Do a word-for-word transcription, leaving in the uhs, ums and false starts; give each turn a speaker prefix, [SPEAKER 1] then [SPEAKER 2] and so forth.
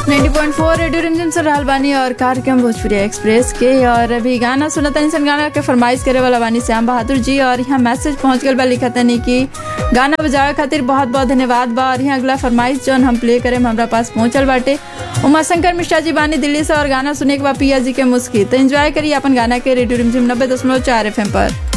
[SPEAKER 1] नब्बे पॉइंट चार रेडियो रिमझिम से रहल बानी और कार्यक्रम भोजपुरी एक्सप्रेस के। और अभी गाना सुना तनी सन, गाना के फरमाइश करे वाला बानी श्याम बहादुर जी। और यहाँ मैसेज पहुंच गल बा, लिखा तनी कि गाना बजावे खातिर बहुत बहुत धन्यवाद बा। और यहाँ अगला फरमाइश जौन हम प्ले करे हमरा पास पहुंचल बाटे, उमा शंकर मिश्रा जी बानी दिल्ली से। और गाना सुने के बाद पिया जी के मुस्की। तो एंजॉय करिए अपन गाना के रेडियो रिमझिम नब्बे दशमलव चार एफ एम पर।